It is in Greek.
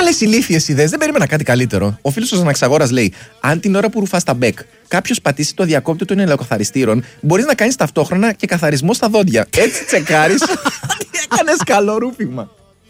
Άλλες ηλίθιες ιδέες, δεν περίμενα κάτι καλύτερο. Ο φίλος ο Αναξαγόρας λέει: αν την ώρα που ρουφάς τα μπέκ κάποιος πατήσει το διακόπτη των ελαιοκαθαριστήρων, μπορείς να κάνεις ταυτόχρονα και καθαρισμό στα δόντια. Έτσι τσεκάρεις. Έκανες καλό ρούφιγμα.